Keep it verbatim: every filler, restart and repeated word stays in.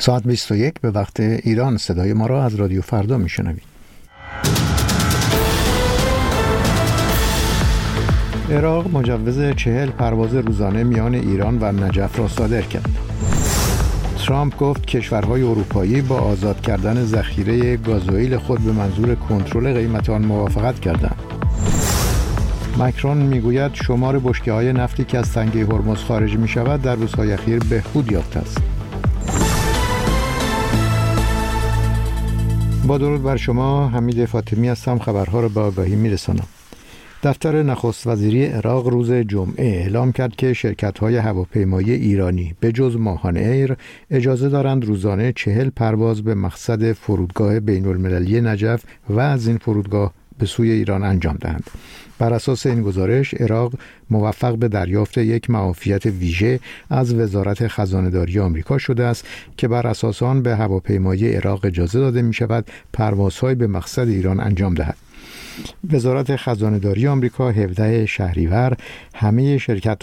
ساعت بیست و یک به وقت ایران. صدای ما را از رادیو فردا میشنوید. عراق مجوز چهل پرواز روزانه میان ایران و نجف را صادر کرد. ترامپ گفت کشورهای اروپایی با آزاد کردن ذخیره گازوئیل خود به منظور کنترل قیمت آن موافقت کردند. مکرون میگوید شمار بشکه‌های نفتی که از تنگه هرمز خارج می شود در روزهای اخیر بهبود یافته است. با درود بر شما، حمید فاطمی هستم. خبرها را به آگاهی می رسانم. دفتر نخست وزیری عراق روز جمعه اعلام کرد که شرکت‌های هواپیمایی ایرانی به جز ماهان ایر اجازه دارند روزانه چهل پرواز به مقصد فرودگاه بین‌المللی نجف و از این فرودگاه به سوی ایران انجام دهند. بر اساس این گزارش عراق موفق به دریافت یک معافیت ویژه از وزارت خزانه‌داری آمریکا شده است که بر اساس آن به هواپیمایی عراق اجازه داده می شود پروازهای به مقصد ایران انجام دهد. وزارت خزانه‌داری آمریکا هفدهم شهریور همه شرکت